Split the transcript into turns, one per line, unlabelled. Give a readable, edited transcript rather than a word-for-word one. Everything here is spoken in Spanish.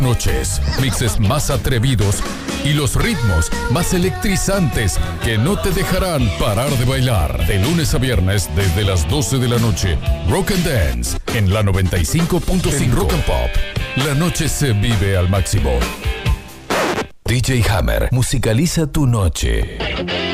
Noches, mixes más atrevidos y los ritmos más electrizantes que no te dejarán parar de bailar. De lunes a viernes desde las 12 de la noche. Rock and Dance en la 95.5. En Rock and Pop, la noche se vive al máximo. DJ Hammer musicaliza tu noche.